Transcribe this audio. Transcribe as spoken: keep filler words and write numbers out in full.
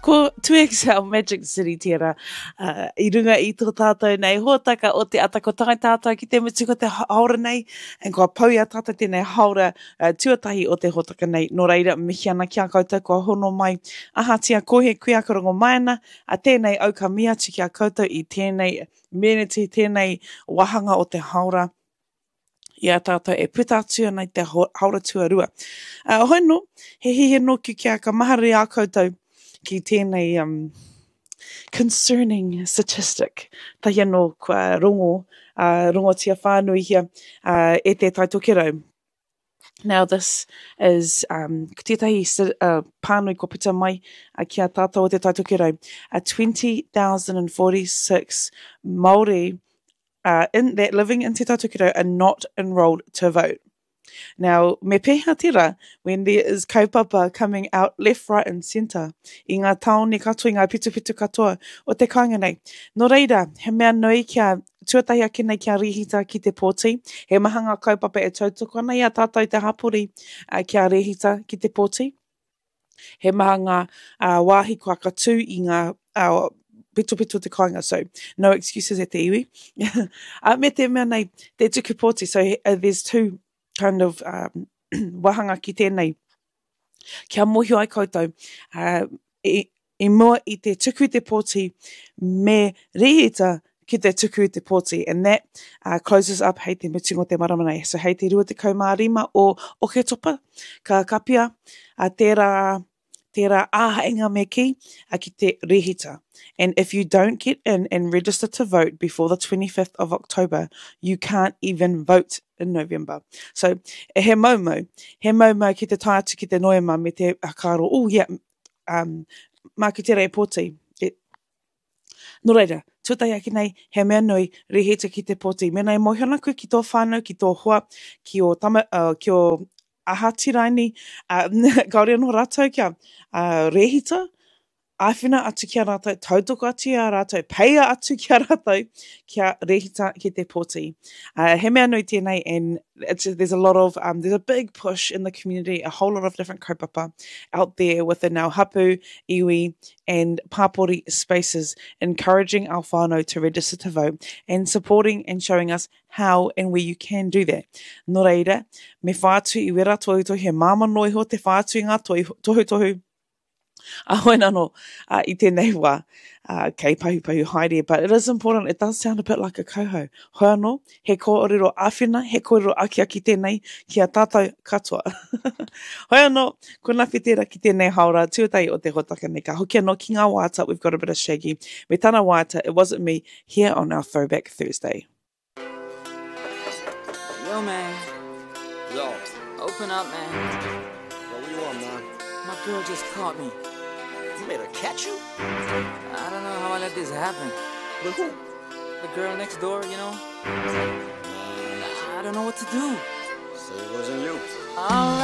Ko two X L Magic City tira, uh, i runga i tō tātou nei hōtaka o te ata ko tangai tātou ki te mutu ko te haora nei, and ko pau ia tātou tēnei haora uh, tuatahi o te hōtaka nei. Nō reira, mihi ana kia koutou kua hono mai, aha tia kohe kuia karongo maina, a tēnei au ka mia tu kia koutou i tēnei meneti, tēnei wahanga o te haora. Ia tātou e puta atua nei te haora tuarua. Uh, hoi no, he hihe no ki kia ka mahari a koutou ki tēnei um, concerning statistic. Tahi anō kua rongo, uh, rongo tia whānui hia uh, e te taitokero. Now this is um, tētahi uh, pānui ko puta mai uh, kia tātou o te taitokero. Uh, twenty thousand forty-six Māori Uh, in that living in Te Tautokero are not enrolled to vote. Now, me peha tira, when there is kaupapa coming out left, right and centre, i ngā taone katoa, i ngā pitu pitu katoa, o te kāinga nei. Nō reira, he mea nui kia tuatahi ake nei kia rihita ki te pōti, he mahanga kaupapa e tautoko ana, ia tātou te hapori uh, kia rihita ki te pōti. He mahanga uh, wāhi kua katu i ngā uh, pito pito te kāinga, so no excuses e te iwi. uh, me te mea nei, te tuku pōti, so uh, there's two kind of um, wahanga ki tēnei. Kia mohi ai koutou, uh, i, i mua i te tuku te pōti, me rihita ki te tuku te pōti, and that uh, closes up hei te mutungo te maramanai. So hei te rua te kaumārima o o ke topa, ka kapia, a tērā, tērā āhainga me ki, a ki te rihita. And if you don't get in and register to vote before the twenty-fifth of October, you can't even vote in November. So, e he maumau, he maumau ki te tai atu ki te noema me te akaro, oh yeah, um, mā ki te rei pōti. E, no reira, tuatai ake nei, he mea nui, reheta ki te pōti. Me nei mohana koe ki tō whānau, ki tō hoa, ki o, tama, uh, ki o aha tiraini, uh, kaore anō rātou kia, uh, rehita, Awhina atu kia rātou, tautoko atu kia rātou, peia atu kia rātou, kia rehita ki te pōti. Uh, he mea nui tēnei, and it's, there's a lot of, um, there's a big push in the community, a whole lot of different kaupapa out there within our hapu, iwi, and pāpori spaces, encouraging our whānau to register to vote, and supporting and showing us how and where you can do that. Nō reira, me whātu i wera tohu tohu, he māma noi ho te whātu i ngā tohu tohu, tohu. A hoi nano uh, i tēnei wā, uh, kei pahu pahu haere, but it is important, it does sound a bit like a kauhau. Hoi anō, he kōrero āwhina, he kōrero aki aki tēnei, kia tātou katoa. Hoi anō, kuna whitera ki tēnei haora, tuatai o te hotaka nei ka hoki anō ki ngā wāta, we've got a bit of Shaggy. Me tāna wāta, it wasn't me, here on our Throwback Thursday. Yo, man. Yo. Open up, man. Yo, what you want, man? My girl just caught me. You made her catch you? I don't know how I let this happen. With who? The girl next door, you know? Man, I don't know what to do. so it wasn't you. All right.